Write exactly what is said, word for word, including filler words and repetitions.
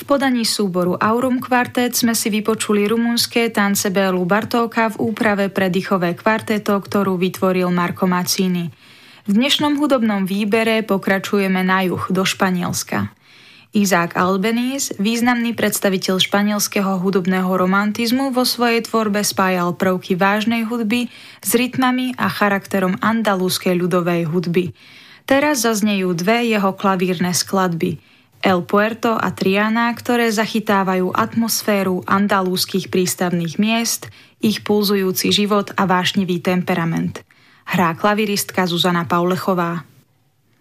podaní súboru Aurum Quartet sme si vypočuli rumunské tance Bélu Bartóka v úprave pre dýchové kvarteto, ktorú vytvoril Marco Mazzini. V dnešnom hudobnom výbere pokračujeme na juh do Španielska. Isaac Albéniz, významný predstaviteľ španielského hudobného romantizmu, vo svojej tvorbe spájal prvky vážnej hudby s rytmami a charakterom andalúskej ľudovej hudby. Teraz zaznejú dve jeho klavírne skladby El Puerto a Triana, ktoré zachytávajú atmosféru andalúskych prístavných miest, ich pulzujúci život a vášnivý temperament. Hrá klaviristka Zuzana Paulechová.